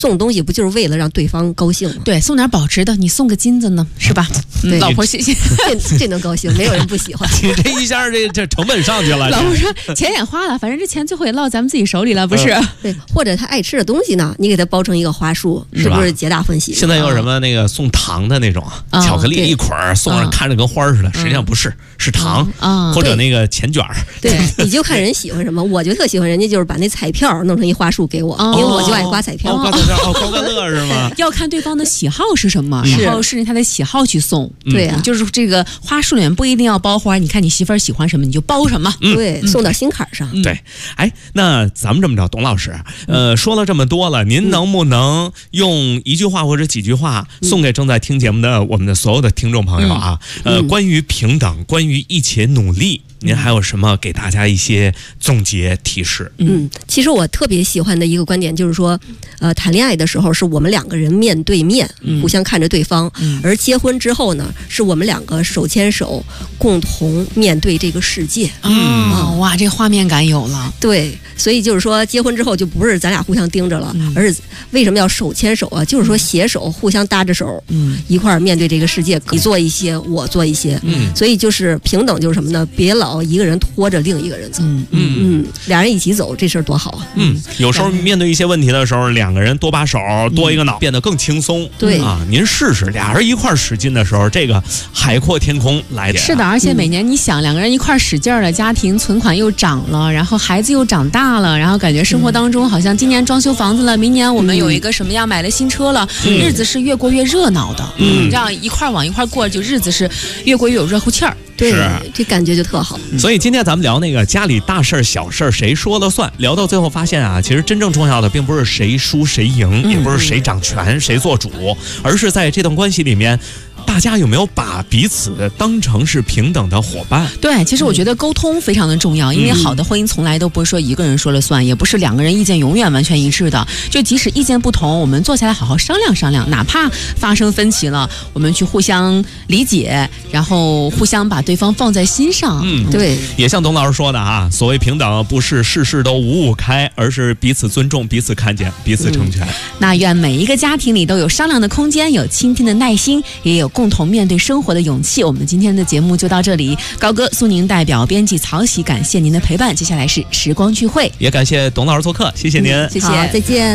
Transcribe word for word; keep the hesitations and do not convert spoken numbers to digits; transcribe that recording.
送东西不就是为了让对方高兴吗？ 对，送点保值的，你送个金子呢，是吧？ 对， 老婆谢谢， 这这能高兴，没有人不喜欢。 你这一下这这成本上去了。 老婆说钱也花了，反正这钱最后也落咱们自己手里了，不是？ 嗯、 对，或者他爱吃的东西呢，你给他包成一个花束，是不是皆大欢喜？ 现在有什么那个送糖的那种，哦、巧克力一捆儿送上，看着跟花似的，实际上不是，是糖啊，或者那个钱卷儿。 对，你就看人喜欢什么，我就特喜欢人家就是把那彩票弄成一花束给我，因为我就爱刮彩票。 哦，刮彩票，哦，刮刮乐是吗？ 要看对方的喜好是什么，然后顺着他的喜好去送。 对呀， 就是这个花束里面不一定要包花，你看你媳妇儿喜欢什么你就包什么。 对，送到心坎上。 对，哎，那咱们这么着，董老师，呃，说了这么多了，您能不能用一句话或者几句话送给正在听节目的我们的所有的听众朋友啊？呃，关于平等，关于一起努力。您还有什么给大家一些总结提示？ 嗯，其实我特别喜欢的一个观点就是说，呃，谈恋爱的时候是我们两个人面对面，嗯、互相看着对方，嗯、而结婚之后呢，是我们两个手牵手，共同面对这个世界。 嗯，哦、哇，这画面感有了。 对，所以就是说，结婚之后就不是咱俩互相盯着了，嗯、而是为什么要手牵手啊？就是说携手，互相搭着手，嗯，一块儿面对这个世界，你做一些，我做一些，嗯，所以就是平等，就是什么呢？别老一个人拖着另一个人走，嗯嗯嗯，俩人一起走，这事儿多好啊！ 嗯，有时候面对一些问题的时候，两个人多把手，多一个脑，变得更轻松。 对啊，您试试，俩人一块儿使劲的时候，这个海阔天空来点。 是的，而且每年你想，两个人一块儿使劲儿了，家庭存款又涨了，然后孩子又长大了，然后感觉生活当中好像今年装修房子了，明年我们有一个什么样买了新车了，日子是越过越热闹的。嗯，这样一块儿往一块儿过，就日子是越过越有热乎气儿。 对，这感觉就特好。 所以今天咱们聊那个家里大事小事谁说了算，聊到最后发现啊，其实真正重要的并不是谁输谁赢，也不是谁掌权谁做主，而是在这段关系里面，大家有没有把彼此当成是平等的伙伴？ 对，其实我觉得沟通非常的重要，因为好的婚姻从来都不是说一个人说了算，也不是两个人意见永远完全一致的。就即使意见不同，我们坐下来好好商量商量，哪怕发生分歧了，我们去互相理解，然后互相把对方放在心上。 嗯， 对。 也像董老师说的啊，所谓平等，不是事事都五五开，而是彼此尊重、彼此看见、彼此成全。嗯、 那愿每一个家庭里都有商量的空间，有倾听的耐心，也有共同面对生活的勇气。我们今天的节目就到这里，高哥、苏宁代表编辑曹喜，感谢您的陪伴。接下来是时光聚会， 也感谢董老师做客，谢谢您， 嗯、谢谢，好，再见。